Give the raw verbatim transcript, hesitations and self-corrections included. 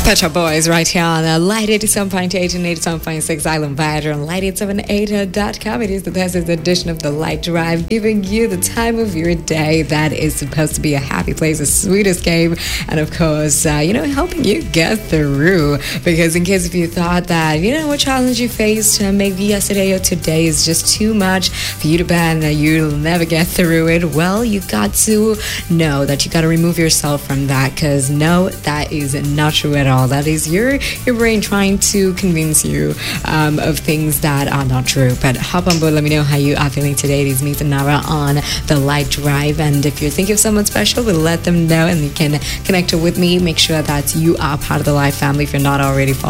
Pet Shop Boys right here on uh, Light eighty-seven point eight and eighty-seven point six Island Vider on light eight seven eight dot com. It is the Thursday edition of the Light Drive, giving you the time of your day that is supposed to be a happy place, a sweet escape, and of course, uh, you know, helping you get through. Because in case if you thought that, you know, what challenge you faced uh, maybe yesterday or today is just too much for you to bear and that you'll never get through it, well, you got to know that you got to remove yourself from that, because no, that is not true at all. That is your your brain trying to convince you um, of things that are not true. But hop on board, let me know how you are feeling today. It is me, Nara, on the Light Drive, and if you're thinking of someone special, we'll let them know and you can connect with me. Make sure that you are part of the Live family if you're not already following